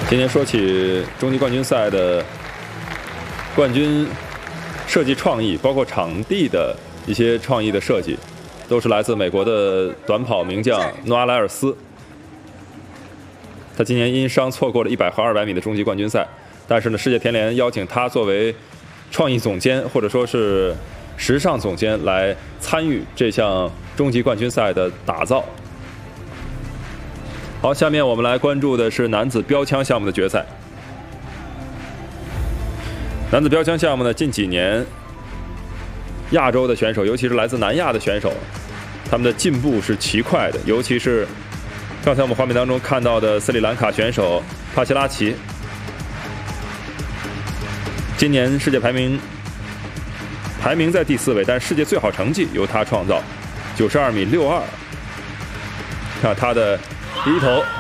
今天说起终极冠军赛的冠军设计创意，包括场地的一些创意的设计，都是来自美国的短跑名将诺阿莱尔斯。他今年因伤错过了100和200米的终极冠军赛，但是呢，世界田联邀请他作为创意总监或者说是时尚总监来参与这项终极冠军赛的打造。好，下面我们来关注的是男子标枪项目的决赛。男子标枪项目呢，近几年亚洲的选手，尤其是来自南亚的选手，他们的进步是奇快的，尤其是刚才我们画面当中看到的斯里兰卡选手帕切拉奇，今年世界排名在第4位，但是世界最好成绩由他创造，92.62米。看他的第一头